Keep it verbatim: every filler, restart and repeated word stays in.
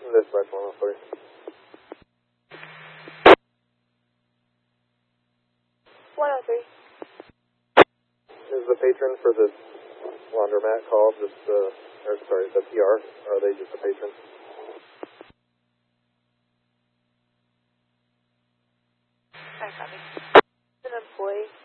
This by one oh three. one oh three. Is the patron for this laundromat called just, uh, or sorry, the P R, or are they just a patron? I copy. An employee.